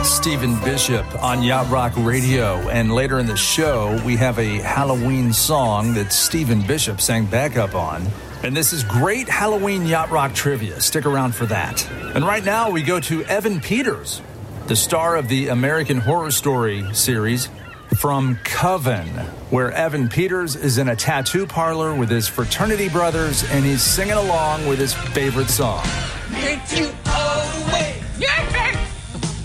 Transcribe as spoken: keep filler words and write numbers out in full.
Stephen Bishop on Yacht Rock Radio. And later in the show, we have a Halloween song that Stephen Bishop sang backup on. And this is great Halloween Yacht Rock trivia. Stick around for that. And right now, we go to Evan Peters, the star of the American Horror Story series, from Coven, where Evan Peters is in a tattoo parlor with his fraternity brothers, and he's singing along with his favorite song. Make you